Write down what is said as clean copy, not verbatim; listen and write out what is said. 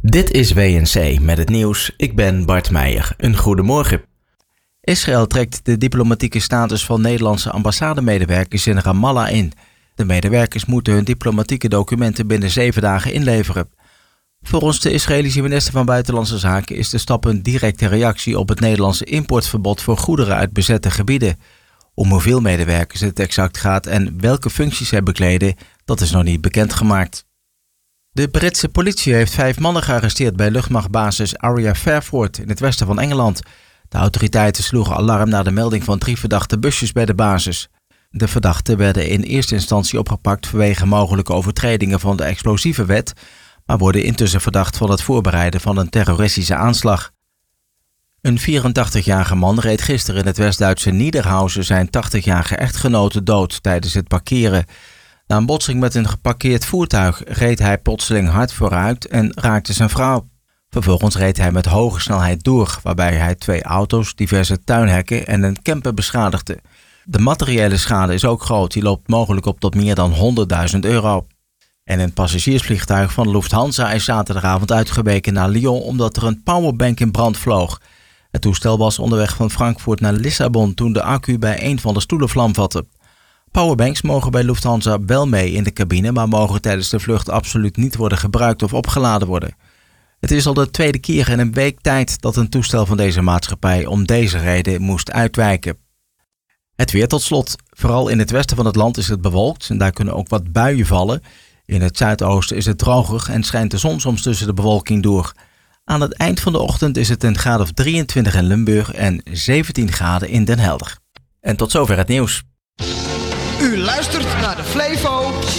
Dit is WNC met het nieuws. Ik ben Bart Meijer. Een goedemorgen. Israël trekt de diplomatieke status van Nederlandse ambassademedewerkers in Ramallah in. De medewerkers moeten hun diplomatieke documenten binnen 7 dagen inleveren. Volgens de Israëlische minister van Buitenlandse Zaken is de stap een directe reactie op het Nederlandse importverbod voor goederen uit bezette gebieden. Om hoeveel medewerkers het exact gaat en welke functies zij bekleden, dat is nog niet bekendgemaakt. De Britse politie heeft 5 mannen gearresteerd bij luchtmachtbasis Area Fairford in het westen van Engeland. De autoriteiten sloegen alarm na de melding van 3 verdachte busjes bij de basis. De verdachten werden in eerste instantie opgepakt vanwege mogelijke overtredingen van de explosieve-wet, maar worden intussen verdacht van het voorbereiden van een terroristische aanslag. Een 84-jarige man reed gisteren in het West-Duitse Niederhausen zijn 80-jarige echtgenote dood tijdens het parkeren. Na een botsing met een geparkeerd voertuig reed hij plotseling hard vooruit en raakte zijn vrouw. Vervolgens reed hij met hoge snelheid door, waarbij hij 2 auto's, diverse tuinhekken en een camper beschadigde. De materiële schade is ook groot, die loopt mogelijk op tot meer dan €100.000. En een passagiersvliegtuig van Lufthansa is zaterdagavond uitgeweken naar Lyon omdat er een powerbank in brand vloog. Het toestel was onderweg van Frankfurt naar Lissabon toen de accu bij een van de stoelen vlam vatte. Powerbanks mogen bij Lufthansa wel mee in de cabine, maar mogen tijdens de vlucht absoluut niet worden gebruikt of opgeladen worden. Het is al de 2e keer in een week tijd dat een toestel van deze maatschappij om deze reden moest uitwijken. Het weer tot slot. Vooral in het westen van het land is het bewolkt en daar kunnen ook wat buien vallen. In het zuidoosten is het droger en schijnt de zon soms tussen de bewolking door. Aan het eind van de ochtend is het een graad of 23 in Limburg en 17 graden in Den Helder. En tot zover het nieuws. U luistert naar de Flevo